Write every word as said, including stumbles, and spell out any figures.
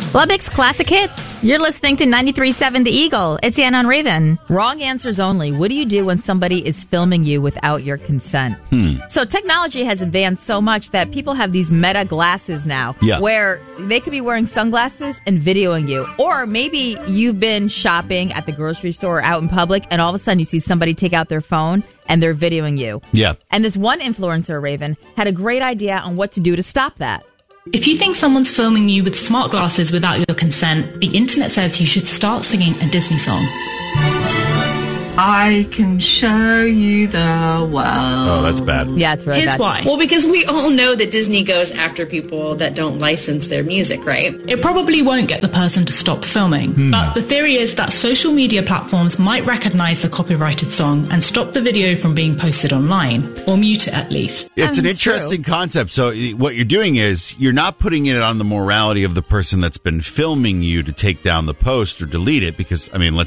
Lubbock's Classic Hits. You're listening to ninety-three point seven The Eagle. It's Ann on Raven. Wrong answers only. What do you do when somebody is filming you without your consent? Hmm. So technology has advanced so much that people have these meta glasses now yeah. where they could be wearing sunglasses and videoing you. Or maybe you've been shopping at the grocery store or out in public and all of a sudden you see somebody take out their phone and they're videoing you. Yeah. And this one influencer, Raven, had a great idea on what to do to stop that. If you think someone's filming you with smart glasses without your consent, the internet says you should start singing a Disney song. I can show you the world. Oh, that's bad. Yeah, it's really Here's bad. why. Well, because we all know that Disney goes after people that don't license their music, right? It probably won't get the person to stop filming. Hmm. But the theory is that social media platforms might recognize the copyrighted song and stop the video from being posted online, or mute it at least. It's Um, an it's true. interesting concept. So what you're doing is you're not putting it on the morality of the person that's been filming you to take down the post or delete it because, I mean, let's